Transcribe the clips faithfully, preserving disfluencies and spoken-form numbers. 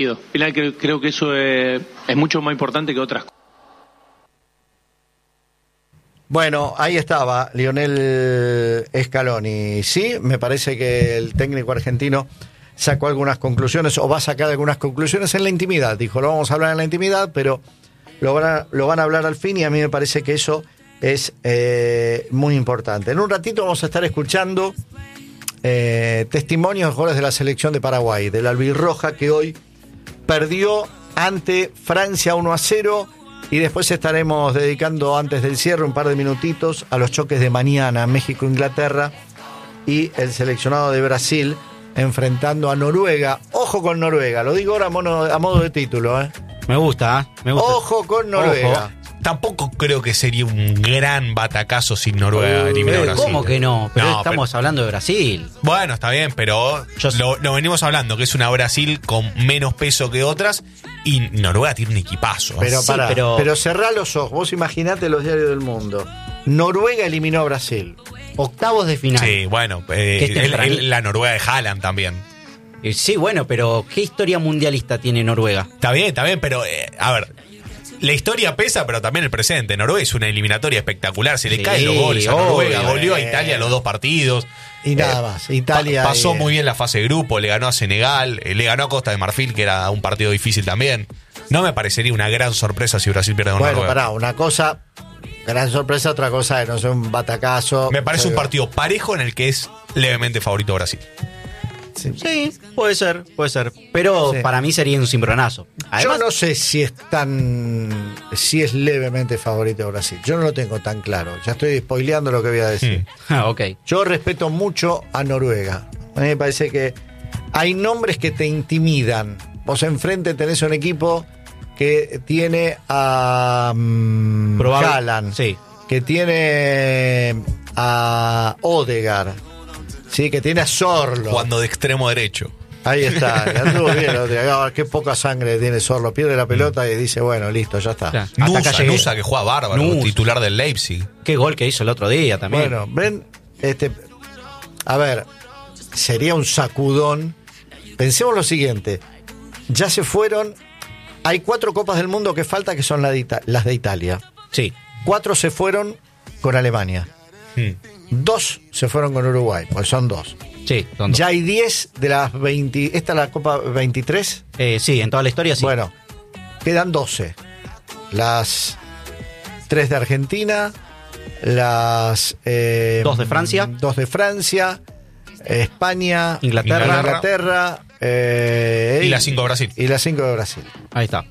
Final, creo, creo que eso es, es mucho más importante que otras cosas. Bueno, ahí estaba Lionel Scaloni. Sí, me parece que el técnico argentino sacó algunas conclusiones o va a sacar algunas conclusiones en la intimidad. Dijo, lo vamos a hablar en la intimidad, pero lo van a, lo van a hablar al fin y a mí me parece que eso es eh, muy importante. En un ratito vamos a estar escuchando eh, testimonios de jugadores de la selección de Paraguay, de la albirroja que hoy perdió ante Francia uno a cero. Y después estaremos dedicando, antes del cierre, un par de minutitos a los choques de mañana, México-Inglaterra y el seleccionado de Brasil enfrentando a Noruega. Ojo con Noruega, lo digo ahora a, mono, a modo de título. ¿eh? Me gusta, ¿eh? Me gusta. Ojo con Noruega. Ojo. Tampoco creo que sería un gran batacazo sin Noruega eliminar a Brasil. ¿Cómo que no? Pero No, estamos pero- hablando de Brasil. Bueno, está bien, pero Yo- lo, lo venimos hablando, que es una Brasil con menos peso que otras, y Noruega tiene un equipazo. ¿eh? Pero Sí, pará, pero... pero- cerrá los ojos. Vos imaginate los diarios del mundo. Noruega eliminó a Brasil. Octavos de final. Sí, bueno, eh, Que este el- para mí- el- la Noruega de Haaland también. Eh, Sí, bueno, pero ¿qué historia mundialista tiene Noruega? Está bien, está bien, pero eh, a ver, la historia pesa, pero también el presente. Noruega es una eliminatoria espectacular, se le Sí, caen los goles a obvio, Noruega, goleó a eh. Italia los dos partidos. Y nada Eh, más. Italia. Pa- pasó eh, muy bien la fase de grupo, le ganó a Senegal, eh, le ganó a Costa de Marfil, que era un partido difícil también. No me parecería una gran sorpresa si Brasil pierde con Bueno, Noruega. pará, una cosa, gran sorpresa, otra cosa es no sé, un batacazo. Me parece un Pero- partido parejo en el que es levemente favorito Brasil. Sí. Sí, puede ser, puede ser. Pero Sí. para mí sería un cimbronazo. Además, Yo no sé si es tan. si es levemente favorito de Brasil. Yo no lo tengo tan claro. Ya estoy spoileando lo que voy a decir. Mm. Ah, ok. Yo respeto mucho a Noruega. A mí me parece que hay nombres que te intimidan. Vos enfrente tenés un equipo que tiene a um, Probable- Haaland, sí. que tiene a Odegaard, sí, que tiene a Sorlo. Jugando de extremo derecho. Ahí está, anduvo bien. Lo de- ah, qué poca sangre tiene Sorlo. Pierde la pelota y dice, bueno, listo, ya está. Claro. Hasta Nusa, acá llegué. Nusa, que juega bárbaro, Nusa. titular del Leipzig. Qué gol que hizo el otro día también. Bueno, ven, este, a ver, sería un sacudón. Pensemos lo siguiente, ya se fueron, hay cuatro copas del mundo que falta que son la de Ita- las de Italia. Sí. Cuatro se fueron con Alemania, Mm. dos se fueron con Uruguay, pues son dos. Sí, son dos. Ya hay diez de las veinte, ¿esta es la copa veintitrés? Eh, sí, en toda la historia sí. Bueno, quedan doce. Las tres de Argentina, las... eh, Dos de Francia. Dos de Francia, España, Inglaterra. Inglaterra, eh, Y las cinco de Brasil. Y las cinco de Brasil. Ahí está.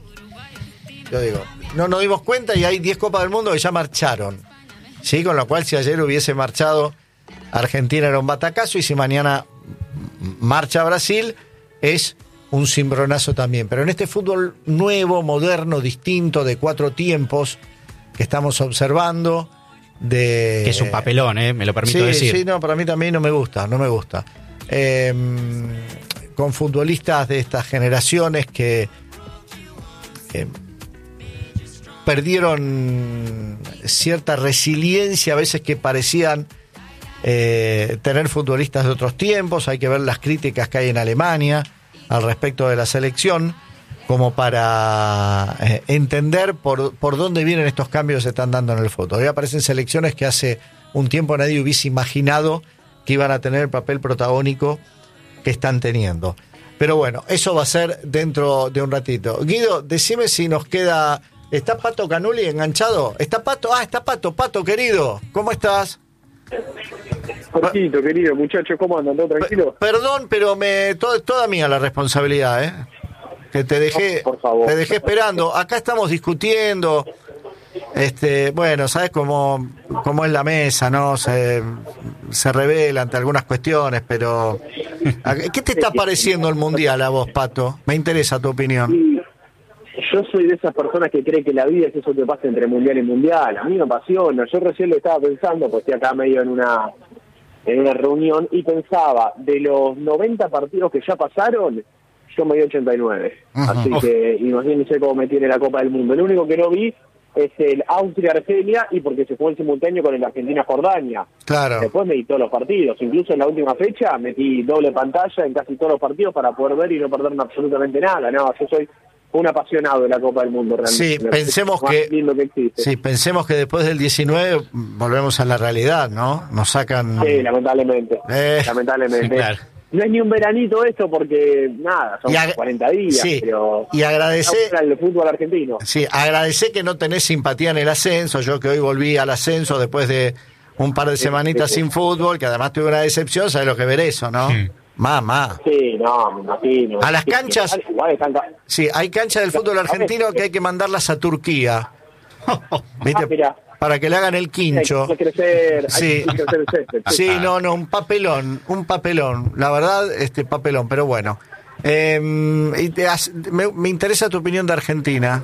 Yo digo, no nos dimos cuenta y hay diez Copas del Mundo que ya marcharon. Sí, con lo cual si ayer hubiese marchado Argentina era un batacazo y si mañana marcha Brasil es un cimbronazo también. Pero en este fútbol nuevo, moderno, distinto, de cuatro tiempos que estamos observando, de... Que es un papelón, ¿eh? Me lo permito sí, decir. Sí, no, para mí también no me gusta, no me gusta. Eh, con futbolistas de estas generaciones que eh, perdieron cierta resiliencia, a veces que parecían eh, tener futbolistas de otros tiempos. Hay que ver las críticas que hay en Alemania al respecto de la selección, como para eh, entender por, por dónde vienen estos cambios que se están dando en el fútbol. Hoy aparecen selecciones que hace un tiempo nadie hubiese imaginado que iban a tener el papel protagónico que están teniendo. Pero bueno, eso va a ser dentro de un ratito. Guido, decime si nos queda... ¿Está Pato Canuli enganchado? ¿Está Pato? Ah, está Pato. Pato, querido, ¿cómo estás? Jorgito, querido muchacho, ¿cómo andan? ¿Todo tranquilo? P- Perdón, pero me todo, toda mía la responsabilidad, ¿eh? Que te dejé, No, por favor. te dejé esperando. Acá estamos discutiendo. Este, bueno, sabes cómo, cómo es la mesa, ¿no? Se, se revela ante algunas cuestiones, pero ¿qué te está pareciendo el mundial a vos, Pato? Me interesa tu opinión. Y yo soy de esas personas que cree que la vida es eso que pasa entre mundial y mundial. A mí me apasiona. Yo recién lo estaba pensando, pues estoy acá medio en una en una reunión y pensaba, de los noventa partidos que ya pasaron, yo me di ochenta y nueve. Ajá. Así Uf. que imagínense cómo me tiene la Copa del Mundo. Lo único que no vi es el Austria-Argelia y porque se jugó en simultáneo con el Argentina-Jordania. Claro. Después medí todos los partidos, incluso en la última fecha metí doble pantalla en casi todos los partidos para poder ver y no perderme absolutamente nada. No, yo soy un apasionado de la Copa del Mundo realmente. Sí, pensemos que, que sí, pensemos que después del diecinueve volvemos a la realidad, ¿no? Nos sacan... Sí, lamentablemente. Eh, lamentablemente. Sí, claro. No es ni un veranito esto porque, nada, son ag- cuarenta días, sí, pero... y agradecer... el fútbol argentino. Sí, agradecer que no tenés simpatía en el ascenso. Yo que hoy volví al ascenso después de un par de semanitas sí, sí. sin fútbol, que además tuve una decepción, ¿sabes lo que ver eso, no? Sí. Mamá. Sí, no, me imagino. A las canchas... Igual están... Sí, hay canchas del fútbol argentino que hay que mandarlas a Turquía. ¿Viste? Ah, mira. Para que le hagan el quincho. Hay que crecer, hay Sí. que crecer el césped. Sí, no, no, un papelón, un papelón. La verdad, este papelón, pero bueno. Eh, y te has- me, me interesa tu opinión de Argentina.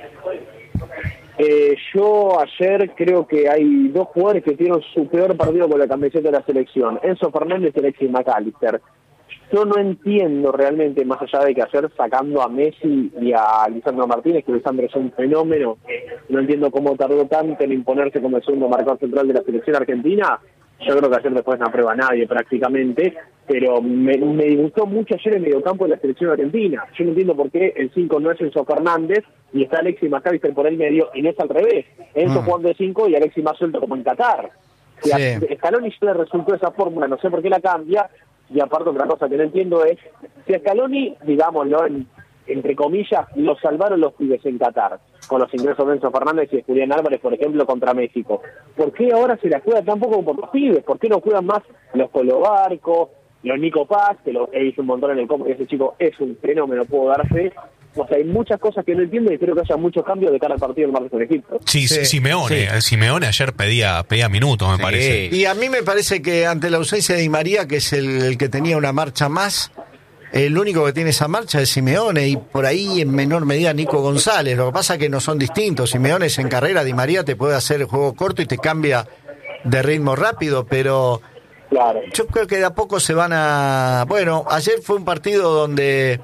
Eh, yo ayer creo que hay dos jugadores que tuvieron su peor partido con la camiseta de la selección, Enzo Fernández y Alexis McAllister. Yo no entiendo realmente, más allá de que ayer sacando a Messi y a Lisandro Martínez, que Lisandro es un fenómeno, no entiendo cómo tardó tanto en imponerse como el segundo marcador central de la selección argentina. Yo creo que ayer después no aprueba a nadie prácticamente, pero me, me disgustó mucho ayer el mediocampo de la selección argentina. Yo no entiendo por qué el cinco no es Enzo Fernández y está Alexis McAllister por el medio y no es al revés. Enzo Mm. jugando de cinco y Alexis más suelto como en Qatar. Si a Sí. Scaloni ya le resultó esa fórmula, no sé por qué la cambia. Y aparte otra cosa que no entiendo es, si a Scaloni, digámoslo, en, entre comillas, lo salvaron los pibes en Qatar, con los ingresos de Enzo Fernández y de Julián Álvarez, por ejemplo, contra México. ¿Por qué ahora se la juega tan poco por los pibes? ¿Por qué no juegan más los Colobarco, los Nico Paz, que lo he visto un montón en el campo, que ese chico es un fenómeno, puedo dar fe? O sea, hay muchas cosas que no entiendo y espero que haya muchos cambios de cara al partido del martes con Egipto. Sí, Sí, Simeone. sí. Simeone ayer pedía, pedía minutos, me Sí. parece. Y a mí me parece que ante la ausencia de Di María, que es el, el que tenía una marcha más, el único que tiene esa marcha es Simeone y por ahí en menor medida Nico González. Lo que pasa es que no son distintos. Simeone es en carrera, Di María te puede hacer el juego corto y te cambia de ritmo rápido, pero Claro. yo creo que de a poco se van a... Bueno, ayer fue un partido donde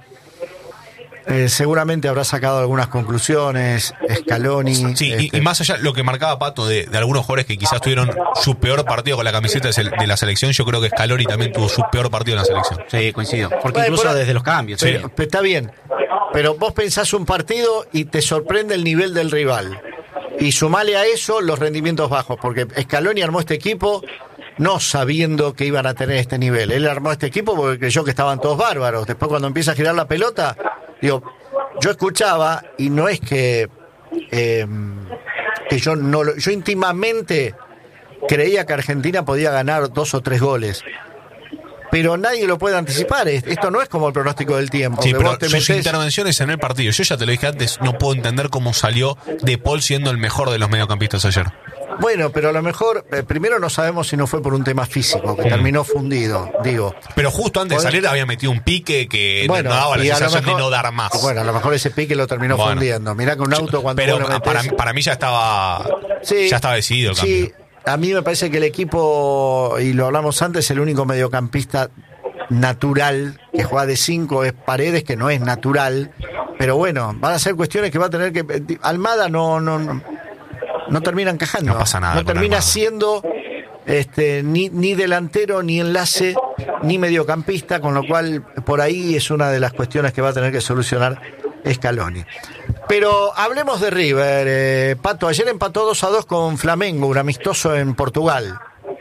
eh, seguramente habrá sacado algunas conclusiones, Scaloni. Sí, y, este, y más allá lo que marcaba Pato de, de algunos jugadores que quizás tuvieron su peor partido con la camiseta de, de la selección, yo creo que Scaloni también tuvo su peor partido en la selección. Sí, coincido. Porque Bueno, incluso pero- desde los cambios. sí. Pero, pero está bien, pero vos pensás un partido y te sorprende el nivel del rival. Y sumale a eso los rendimientos bajos, porque Scaloni armó este equipo no sabiendo que iban a tener este nivel. Él armó este equipo porque creyó que estaban todos bárbaros. Después cuando empieza a girar la pelota, digo, yo escuchaba y no es que, eh, que yo no lo- yo íntimamente creía que Argentina podía ganar dos o tres goles. Pero nadie lo puede anticipar. Es- Esto no es como el pronóstico del tiempo. Sí, que pero vos te sus metés- intervenciones en el partido, yo ya te lo dije antes, no puedo entender cómo salió De Paul siendo el mejor de los mediocampistas ayer. Bueno, pero a lo mejor, eh, primero no sabemos si no fue por un tema físico, que terminó fundido, digo. Pero justo antes de Bueno. salir había metido un pique que no daba la y a lo sensación mejor- de no dar más. Bueno, a lo mejor ese pique lo terminó Bueno. fundiendo. Mirá que un auto cuando Pero vos lo para, metés- para mí ya estaba Sí, ya estaba decidido el sí, cambio. a mí me parece que el equipo, y lo hablamos antes, el único mediocampista natural que juega de cinco es Paredes, que no es natural. Pero bueno, van a ser cuestiones que va a tener que... Almada no no no, no termina encajando. No pasa nada No con termina Almada. siendo este ni, ni delantero, ni enlace, ni mediocampista, con lo cual por ahí es una de las cuestiones que va a tener que solucionar Scaloni. Pero hablemos de River. eh, Pato, ayer empató dos a dos con Flamengo, un amistoso en Portugal.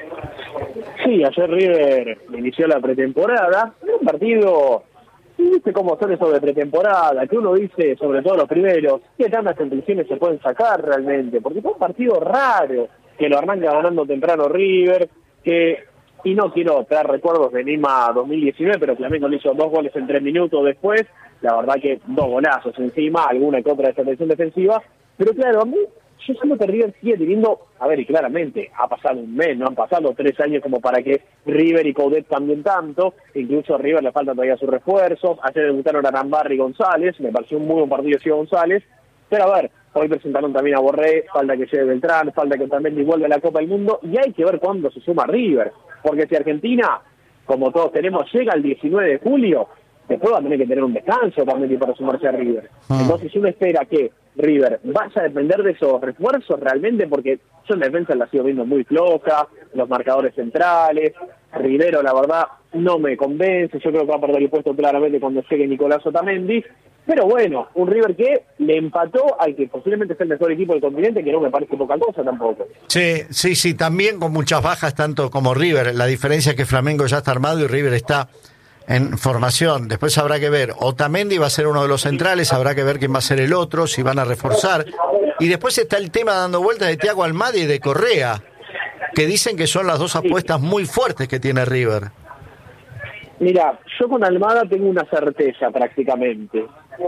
Sí, ayer River inició la pretemporada, un partido, viste cómo son esos de pretemporada, que uno dice, sobre todo los primeros, qué tantas conclusiones se pueden sacar realmente, porque fue un partido raro, que lo arranca ganando temprano River, que, y no quiero traer recuerdos de Lima dos mil diecinueve, pero Flamengo le hizo dos goles en tres minutos después, la verdad que dos golazos encima, alguna que otra desatención defensiva, pero claro, a mí yo siento que River sigue teniendo, a ver, y claramente, ha pasado un mes, no han pasado tres años como para que River y Coudet cambien tanto, incluso a River le faltan todavía sus refuerzos, ayer debutaron a Arambarri y González, me pareció un muy buen partido de González, pero a ver, hoy presentaron también a Borré, falta que llegue Beltrán, falta que también vuelva a la Copa del Mundo, y hay que ver cuándo se suma River, porque si Argentina, como todos tenemos, llega el diecinueve de julio, después va a tener que tener un descanso también para sumarse a River. Ah. Entonces uno espera que River vaya a depender de esos refuerzos realmente, porque yo en defensa la sigo viendo muy floja, los marcadores centrales, Rivero la verdad no me convence, yo creo que va a perder el puesto claramente cuando llegue Nicolás Otamendi, pero bueno, un River que le empató al que posiblemente sea el mejor equipo del continente, que no me parece poca cosa tampoco. Sí, sí, sí, también con muchas bajas, tanto como River. La diferencia es que Flamengo ya está armado y River está en formación. Después habrá que ver, Otamendi va a ser uno de los centrales, habrá que ver quién va a ser el otro, si van a reforzar. Y después está el tema dando vueltas de Thiago Almada y de Correa, que dicen que son las dos apuestas muy fuertes que tiene River. Mira, yo con Almada tengo una certeza prácticamente.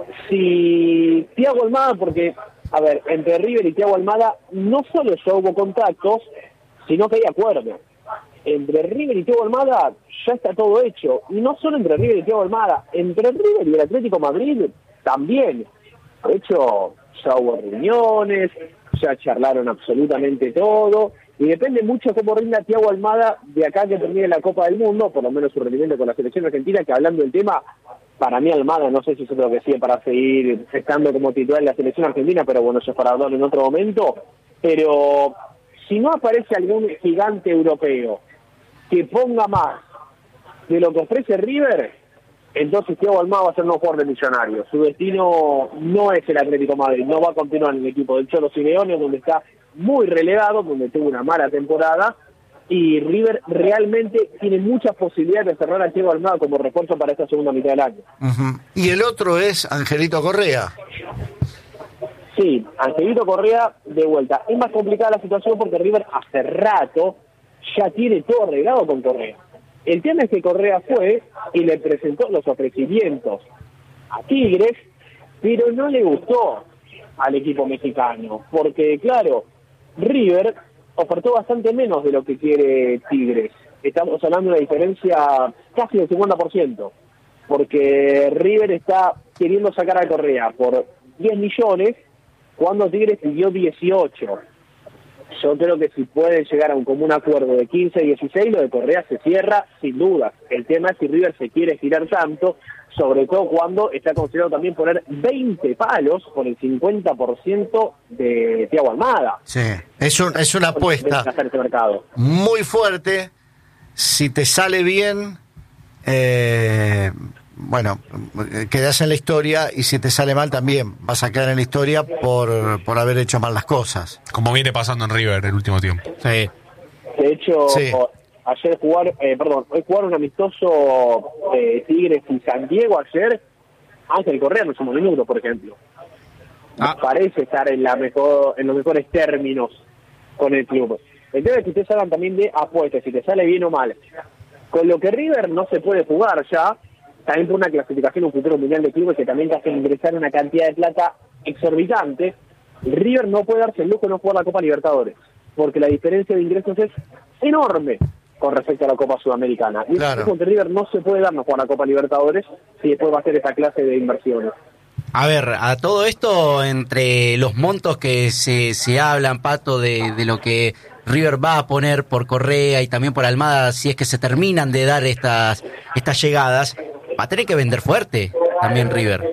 Si Thiago Almada, porque, a ver, entre River y Thiago Almada no solo ya hubo contactos, sino que hay acuerdo. Entre River y Thiago Almada ya está todo hecho. Y no solo entre River y Thiago Almada, entre River y el Atlético Madrid también. De hecho, ya hubo reuniones, ya charlaron absolutamente todo. Y depende mucho cómo rinda Thiago Almada de acá que termine la Copa del Mundo, por lo menos su rendimiento con la selección argentina, que hablando del tema, para mí Almada no sé si yo creo que sigue para seguir estando como titular en la selección argentina, pero bueno, eso es para hablar en otro momento. Pero si no aparece algún gigante europeo que ponga más de lo que ofrece River, entonces Thiago Almada va a ser no jugador de Millonarios. Su destino no es el Atlético de Madrid, no va a continuar en el equipo del Cholo Simeone, donde está muy relegado, donde tuvo una mala temporada, y River realmente tiene muchas posibilidades de cerrar a Thiago Almada como refuerzo para esta segunda mitad del año. Uh-huh. Y el otro es Angelito Correa. Sí, Angelito Correa de vuelta. Es más complicada la situación porque River hace rato ya tiene todo arreglado con Correa. El tema es que Correa fue y le presentó los ofrecimientos a Tigres, pero no le gustó al equipo mexicano, porque claro, River ofertó bastante menos de lo que quiere Tigres. Estamos hablando de una diferencia casi del cincuenta por ciento, porque River está queriendo sacar a Correa por diez millones, cuando Tigres pidió dieciocho. Yo creo que si pueden llegar a un común acuerdo de quince, dieciséis, lo de Correa se cierra sin dudas. El tema es si River se quiere girar tanto, sobre todo cuando está considerado también poner veinte palos por el cincuenta por ciento de Thiago Almada. Sí, es, un, es una apuesta muy fuerte. Si te sale bien, eh, bueno, quedás en la historia, y si te sale mal también vas a quedar en la historia por, por haber hecho mal las cosas. Como viene pasando en River el último tiempo. Sí. De hecho, sí. ayer jugar, eh, perdón, hoy jugaron un amistoso eh, Tigres y San Diego ayer. Ángel Correa en los últimos minutos, por ejemplo. Ah. Parece estar en la mejor, en los mejores términos con el club. El tema es que ustedes hablan también de apuestas, si te sale bien o mal. Con lo que River no se puede jugar ya, también por una clasificación, un futuro mundial de clubes que también te hace ingresar una cantidad de plata exorbitante. River no puede darse el lujo de no jugar la Copa Libertadores, porque la diferencia de ingresos es enorme con respecto a la Copa Sudamericana. Y claro, es que River no se puede dar no jugar la Copa Libertadores si después va a hacer esa clase de inversiones. A ver, a todo esto, entre los montos que se, se hablan, Pato, de, de lo que River va a poner por Correa y también por Almada, si es que se terminan de dar estas, estas llegadas, va a tener que vender fuerte también River.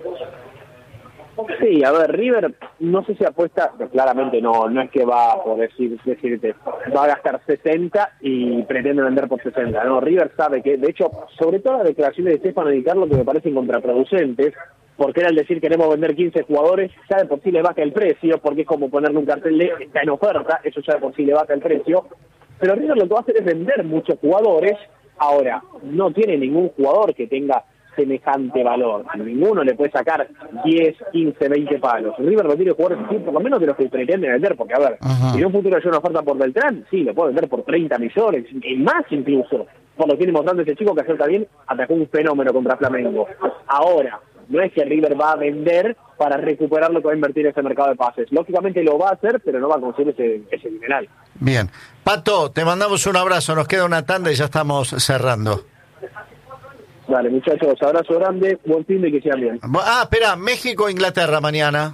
Sí, a ver, River no sé si apuesta, pero claramente no, no es que va a poder decir, decirte, va a gastar sesenta y pretende vender por sesenta, no, River sabe que, de hecho, sobre todo las declaraciones de Stefano Di Carlo que me parecen contraproducentes, porque era el decir queremos vender quince jugadores, ya de por sí le baja el precio, porque es como ponerle un cartel de está en oferta, eso ya de por sí le baja el precio, pero River lo que va a hacer es vender muchos jugadores. Ahora, no tiene ningún jugador que tenga semejante valor. Ninguno le puede sacar diez, quince, veinte palos. River lo tiene jugadores, por lo menos de los que pretende vender, porque a ver, uh-huh. si en un futuro hay una oferta por Beltrán, sí, lo puede vender por treinta millones, y más incluso, por lo que viene mostrando ese chico que ayer también atacó un fenómeno contra Flamengo. Ahora, no es que River va a vender para recuperar lo que va a invertir en ese mercado de pases. Lógicamente lo va a hacer, pero no va a conseguir ese, ese dineral. Bien. Pato, te mandamos un abrazo. Nos queda una tanda y ya estamos cerrando. Dale, muchachos, abrazo grande, buen fin de que sean bien. Ah, espera, México e Inglaterra mañana.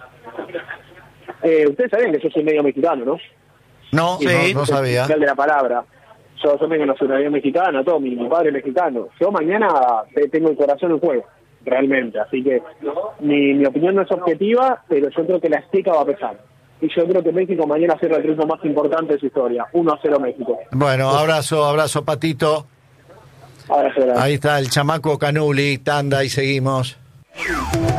Eh, ustedes saben que yo soy medio mexicano, ¿no? No, sí, no, no sabía. De la palabra. Yo, yo tengo nacionalidad mexicana, todo, mi, mi padre es mexicano. Yo mañana tengo el corazón en juego. realmente. Así que mi, mi opinión no es objetiva, pero yo creo que la Azteca va a pesar. Y yo creo que México mañana cierra el triunfo más importante de su historia, uno a cero México. Bueno, abrazo, abrazo, Patito. Abrazo grande. Ahí está el chamaco Canuli, tanda y seguimos.